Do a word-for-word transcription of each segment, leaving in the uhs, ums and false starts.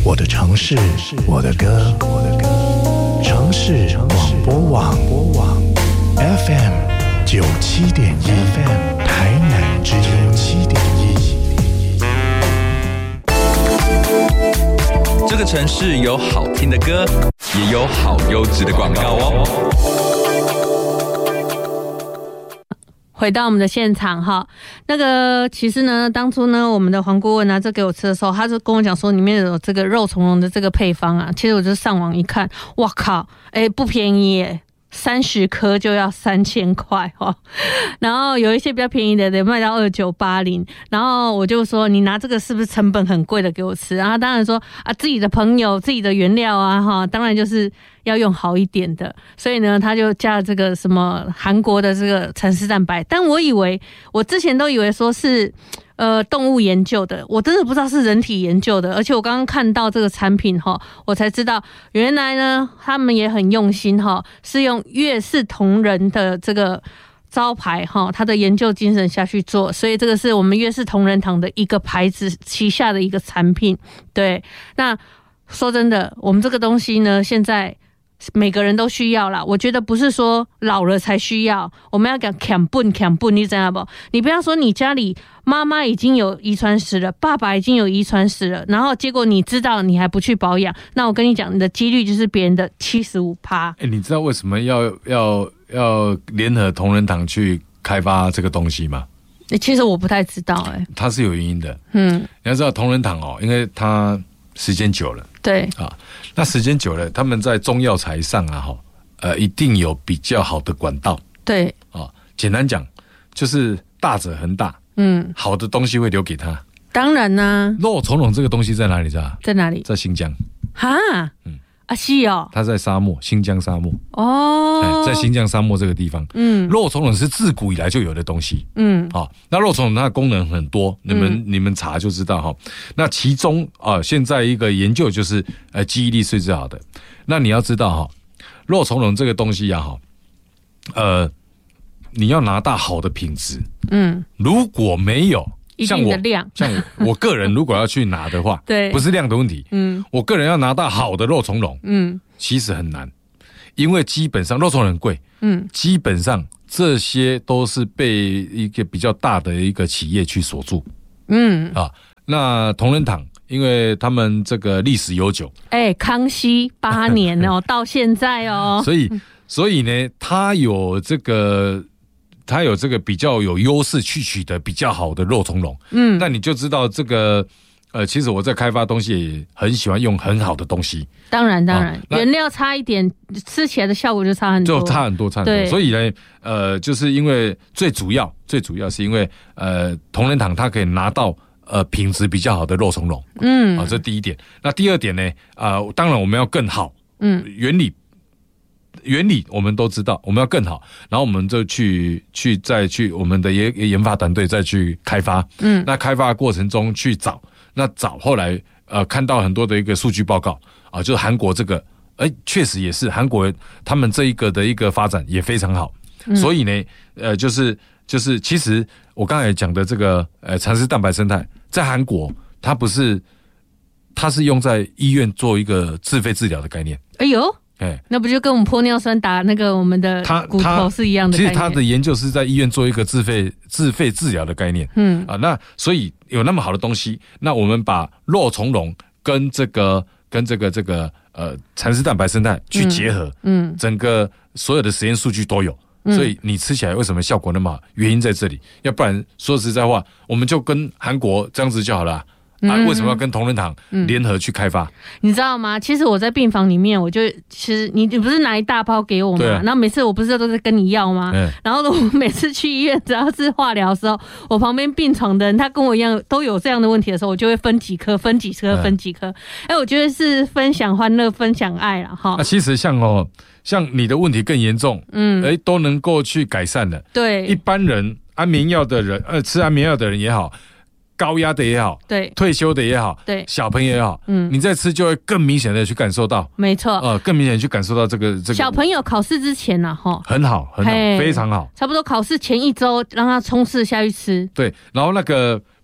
我的城市，我的歌，城市广播网 F M 九七点一 F M 台南之音七点一。 这个城市有好听的歌，也有好优质的广告哦。 回到我们的现场哈，那个其实呢，当初呢，我们的黄顾问拿这给我吃的时候，他就跟我讲说里面有这个肉苁蓉的这个配方啊。其实我就上网一看，哇靠，哎、欸，不便宜耶，三十颗就要三千块哦。然后有一些比较便宜的得卖到二九八零。然后我就说，你拿这个是不是成本很贵的给我吃？然后他当然说啊，自己的朋友、自己的原料啊，哈，当然就是要用好一点的。所以呢，他就加了这个什么韩国的这个蚕丝蛋白。但我以为，我之前都以为说是呃动物研究的，我真的不知道是人体研究的。而且我刚刚看到这个产品哈，我才知道原来呢他们也很用心哈，是用越氏同仁的这个招牌哈，他的研究精神下去做，所以这个是我们越氏同仁堂的一个牌子旗下的一个产品。对，那说真的，我们这个东西呢，现在每个人都需要啦。我觉得不是说老了才需要，我们要讲强笨强笨，你知道不？你不要说你家里妈妈已经有遗传史了，爸爸已经有遗传史了，然后结果你知道你还不去保养，那我跟你讲，你的几率就是别人的七十五趴。 哎，你知道为什么要要要联合同仁堂去开发这个东西吗？ 其实我不太知道、欸，哎， 它是有原因的。 嗯， 你要知道同仁堂哦，因为它时间久了。 对啊，那时间久了，他们在中药材上啊，哈，呃，一定有比较好的管道。 对啊，简单讲，就是大者恒大， 嗯， 好的东西会留给他。 当然啦、啊， 肉苁蓉这个东西在哪里？知道？ 在哪里？ 在新疆。 哈，嗯，啊是哦， 它在沙漠，新疆沙漠。 哦、 欸，在新疆沙漠这个地方， 嗯， 肉苁蓉是自古以来就有的东西。 嗯， 好、哦，那肉苁蓉它的功能很多，你们、嗯、你们查就知道哈。那其中啊、呃，现在一个研究就是呃记忆力是最好的。那你要知道哈，肉苁蓉这个东西呀哈，呃，你要拿到好的品质，嗯，如果没有。 像我像我个人如果要去拿的话， 对， 不是量的问题，嗯，我个人要拿到好的肉苁蓉，嗯，其实很难，因为基本上肉苁蓉很贵，嗯，基本上这些都是被一个比较大的一个企业去锁住，嗯啊，那同仁堂因为他们这个历史悠久， 哎、欸，康熙八年哦，到现在哦， 所以所以呢，他有这个。它有这个比较有优势去取得比较好的肉苁蓉，嗯，那你就知道这个，呃，其实我在开发东西也很喜欢用很好的东西。 当然，当然，啊、原料差一点，吃起来的效果就差很多， 就差很多，差很多。所以呢，呃，就是因为最主要，最主要是因为呃，同仁堂它可以拿到呃品质比较好的肉苁蓉，嗯，啊，这第一点。那第二点呢，啊、呃，当然我们要更好，嗯，原理。原理我们都知道，我们要更好，然后我们就去去再去我们的研研发团队再去开发，嗯，那开发的过程中去找，那找后来呃看到很多的一个数据报告啊，就是韩国这个，哎，确实也是韩国他们这一个的一个发展也非常好，嗯、所以呢，呃，就是就是其实我刚才讲的这个呃蚕丝蛋白生态，在韩国它不是，它是用在医院做一个自费治疗的概念， 哎呦。那不就跟我们玻尿酸打那个我们的骨头是一样的概念？ 其实他的研究是在医院做一个自费自费治疗的概念。嗯啊，那所以有那么好的东西，那我们把肉苁蓉跟这个跟这个这个呃蚕丝蛋白生态去结合，嗯，整个所有的实验数据都有，嗯、所以你吃起来为什么效果那么好？原因在这里。要不然说实在话，我们就跟韩国这样子就好了。啊，为什么要跟同仁堂联合去开发、嗯？ 你知道吗？其实我在病房里面，我就其实你你不是拿一大包给我吗？然后每次我不是都在跟你要吗？嗯、然后我每次去医院，只要是化疗的时候，我旁边病床的人，他跟我一样都有这样的问题的时候，我就会分几颗，分几颗，分几颗。哎、嗯，我觉得是分享欢乐，分享爱啦哈。 那、啊、其实像哦，像你的问题更严重，嗯，哎，都能够去改善的。 对， 一般人安眠药的人，呃，吃安眠药的人也好。高压的也好， 对， 退休的也好， 对， 小朋友也好，嗯，你在吃就会更明显的去感受到， 没错， 呃，更明显的去感受到这个这个。 小朋友考试之前呢，哈， 很好，很好，非常好， 差不多考试前一周让他冲刺下去吃。 对，然后那个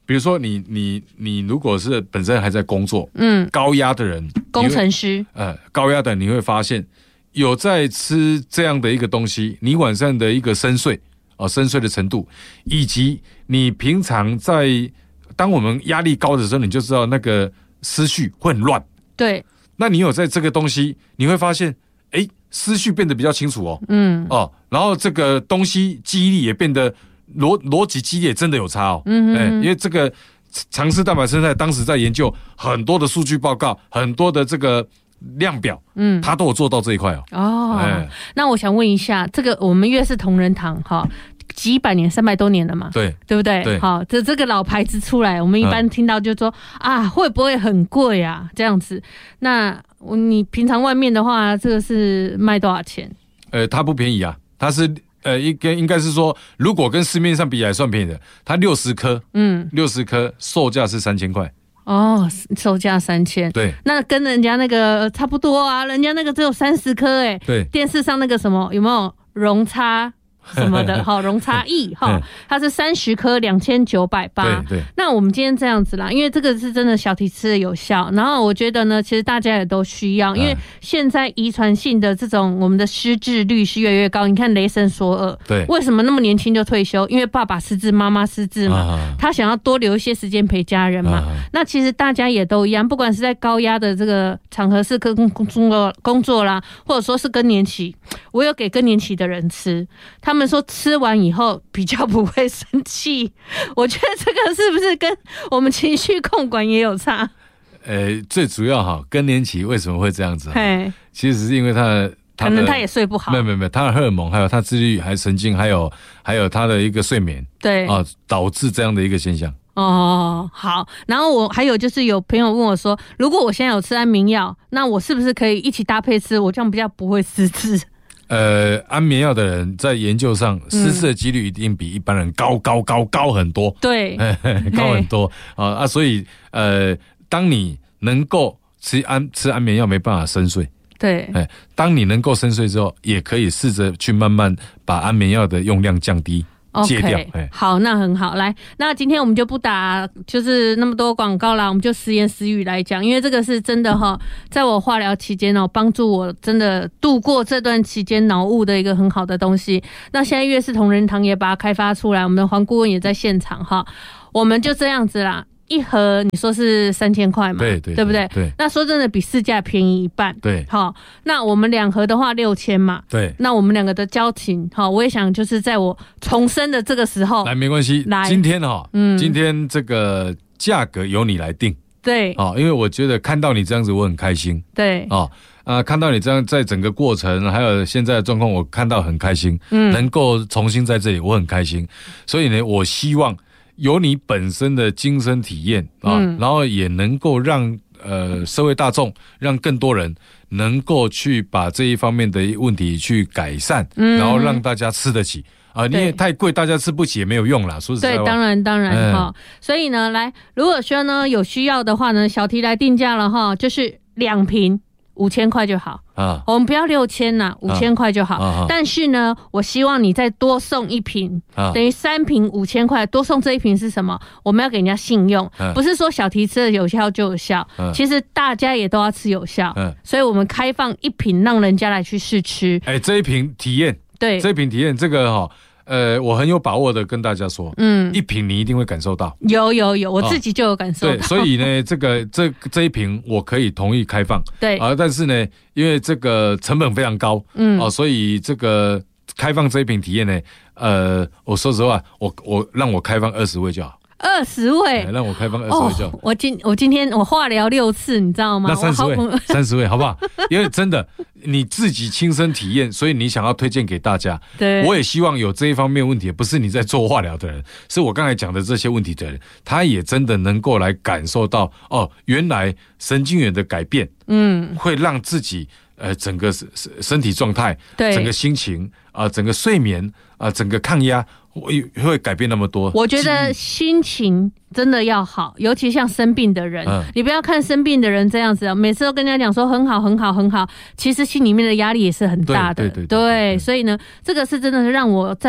比如说你你你如果是本身还在工作， 嗯， 高压的人， 工程师， 呃，高压的人你会发现有在吃这样的一个东西，你晚上的一个深睡哦，深睡的程度，以及你平常在当我们压力高的时候，你就知道那个思绪会很乱。 对， 那你有在这个东西，你会发现，哎，思绪变得比较清楚哦，嗯，哦，然后这个东西记忆力也变得逻逻辑记忆也真的有差哦，嗯哎，因为这个常吃蛋白生态当时在研究很多的数据报告，很多的这个量表，嗯，他都有做到这一块哦。 哦，哎，那我想问一下，这个我们越是同仁堂哈。几百年、三百多年了嘛， 对， 对不对？ 对， 好，这这个老牌子出来，我们一般听到就说、嗯、啊，会不会很贵啊？这样子，那你平常外面的话，这个是卖多少钱？ 呃，它不便宜啊，它是呃，应该应该是说，如果跟市面上比还算便宜的，它六十颗，嗯，六十颗售价是三千块。 哦，售价三千， 对， 那跟人家那个差不多啊，人家那个只有三十颗，哎， 对， 电视上那个什么有没有容差？什么的，好，容差异哈，它是三十颗两千九百八。 对， 那我们今天这样子啦，因为这个是真的小题吃的有效，然后我觉得呢，其实大家也都需要，因为现在遗传性的这种我们的失智率是越来越高。你看雷神索尔， 对， 为什么那么年轻就退休？因为爸爸失智，妈妈失智嘛，啊、他想要多留一些时间陪家人嘛。啊、那其实大家也都一样，不管是在高压的这个场合是跟工作工作啦，或者说是更年期，我有给更年期的人吃，他们。他们说吃完以后比较不会生气，我觉得这个是不是跟我们情绪控管也有差？ 呃，最主要哈，更年期为什么会这样子？其实是因为他的， 可能他也睡不好， 没有没有没有，他的荷尔蒙，还有他自律，还有神经，还有还有他的一个睡眠， 对啊， 导致这样的一个现象。 哦，好，然后我还有就是有朋友问我说，如果我现在有吃安眠药，那我是不是可以一起搭配吃？我这样比较不会失智。 呃，安眠药的人在研究上失智的几率一定比一般人高高高高很多， 对， 高很多啊啊！所以呃，当你能够吃安吃安眠药没办法深睡， 对， 哎，当你能够深睡之后，也可以试着去慢慢把安眠药的用量降低。戒掉 okay, 好，那很好。来，那今天我们就不打就是那么多广告啦，我们就实言实语来讲，因为这个是真的哈，在我化疗期间哦，帮助我真的度过这段期间脑雾的一个很好的东西。那现在越是同仁堂也把它开发出来，我们的黄顾问也在现场哈，我们就这样子啦。一盒你说是三千块嘛？ 对对， 对不对？ 对。 那说真的，比市价便宜一半。 对。 好，那我们两盒的话六千嘛。 对。 那我们两个的交情，好，我也想就是在我重生的这个时候， 来没关系。来，今天哈，嗯，今天这个价格由你来定。 对。 哦，因为我觉得看到你这样子，我很开心。 对。 哦，呃，看到你这样在整个过程，还有现在的状况，我看到很开心。嗯。能够重新在这里，我很开心。所以呢，我希望。有你本身的亲身体验啊，嗯、然后也能够让呃社会大众，让更多人能够去把这一方面的问题去改善，嗯、然后让大家吃得起啊。你也太贵，大家吃不起也没有用啦。说实在话， 对，当然当然哈、嗯。所以呢，来，如果说呢有需要的话呢，小提来定价了哈，就是两瓶。五千块就好啊，我们不要六千呐，五千块就好、啊。但是呢，我希望你再多送一瓶，啊、等于三瓶五千块，多送这一瓶是什么？我们要给人家信用，啊、不是说小提吃的有效就有效，啊、其实大家也都要吃有效，啊、所以我们开放一瓶让人家来去试吃。 哎、欸，这一瓶体验， 对， 这一瓶体验这个哈、哦。呃，我很有把握的跟大家说，嗯，一瓶你一定会感受到， 有有有，我自己就有感受到。 对，所以呢，这个这这一瓶我可以同意开放， 对啊、呃，但是呢，因为这个成本非常高，嗯，哦、呃，所以这个开放这一瓶体验呢，呃，我说实话，我我让我开放二十位就好。 二十位， 让我开放二十位就好、 哦。我今我今天我化疗六次，你知道吗？ 那三十位，三十位好不好？因为真的你自己亲身体验，所以你想要推荐给大家。 对， 我也希望有这一方面问题，不是你在做化疗的人，是我刚才讲的这些问题的人，他也真的能够来感受到哦，原来神经元的改变，嗯，会让自己呃整个身体状态， 对， 整个心情啊、呃，整个睡眠啊、呃，整个抗压。会会改变那么多， 我觉得心情真的要好，尤其像生病的人，嗯、你不要看生病的人这样子，每次都跟人家讲说很好很好很好，其实心里面的压力也是很大的， 对对 对, 对, 对, 对，所以呢，这个是真的是让我在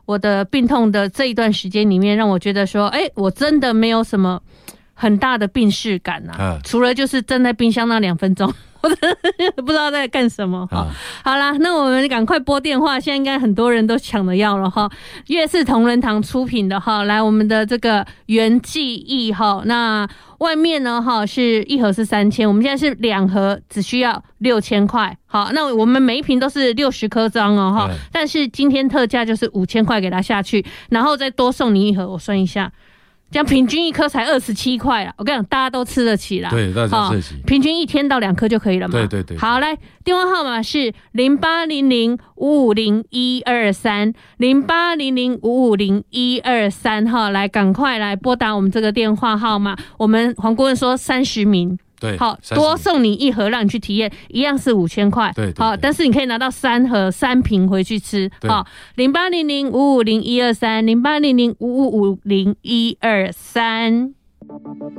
我的病痛的这一段时间里面，让我觉得说，哎、欸，我真的没有什么很大的病识感啊，啊除了就是站在冰箱那两分钟。我真的不知道在干什么哈、啊。好啦，那我们赶快拨电话，现在应该很多人都抢着要了哈。悦氏同仁堂出品的哈，来我们的这个原记忆哈，那外面呢哈是一盒是三千，我们现在是两盒只需要六千块。好，那我们每一瓶都是六十颗装哦哈，但是今天特价就是五千块给它下去，然后再多送你一盒，我算一下。这样平均一颗才二十七块啦，我跟你讲，大家都吃得起啦。 对，大家吃得起。 平均一天到两颗就可以了嘛。 对对 对, 对。 好，来，电话号码是零八零零五五零一二三零八零零五五零一二三哈，来，赶快来拨打我们这个电话号码。我们黄顾问说三十名。 对， 好，多送你一盒，让你去体验，一样是五千块。 对， 好，但是你可以拿到三盒三瓶回去吃。好，零八零零五五零一二三，零八零零五五五零一二三。